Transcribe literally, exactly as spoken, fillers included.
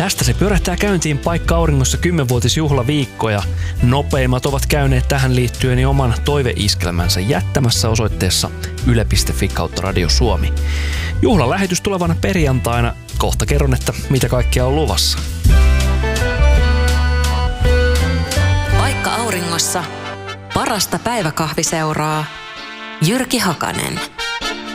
Tästä se pyörähtää käyntiin Paikka Auringossa kymmenvuotisjuhlaviikkoja. Nopeimmat ovat käyneet tähän liittyen jo oman toiveiskelmänsä jättämässä osoitteessa yle piste fi kautta Radio Suomi. Juhlalähetys tulevana perjantaina. Kohta kerron, että mitä kaikkea on luvassa. Paikka Auringossa. Parasta päiväkahviseuraa. Jyrki Hakanen.